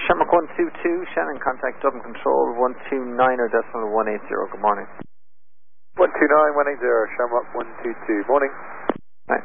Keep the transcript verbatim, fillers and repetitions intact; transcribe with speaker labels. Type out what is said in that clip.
Speaker 1: Shamrock one two two, Shannon, contact Dublin Control, one two nine or decimal one eight zero, good morning.
Speaker 2: one two nine, one eight zero, Shamrock one two two, morning.